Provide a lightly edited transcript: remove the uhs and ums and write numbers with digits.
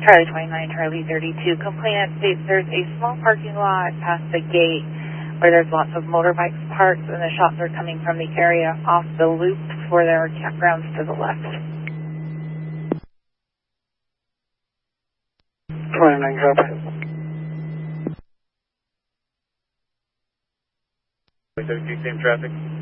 Charlie 29, Charlie 32. Complainant states there's a small parking lot past the gate where there's lots of motorbikes parked, and the shots are coming from the area off the loop where there are campgrounds to the left. 29, copy. 32, same traffic.